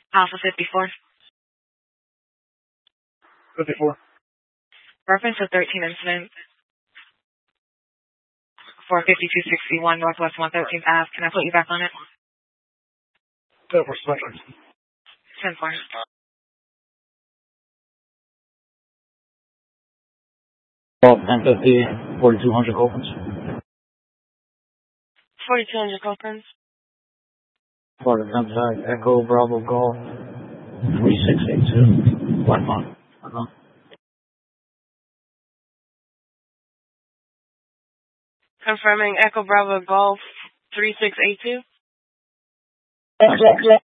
Alpha 54. 54. Reference to 13 incident. 45261 Northwest 113th Ave. Can I put you back on it? 10 for Spectrum. 10 4. Oh, 1050, 4200 opens. 4200 Copeland. Florida Gunsight, Echo Bravo Golf 3682. 1 month. Confirming Echo Bravo Golf 3682.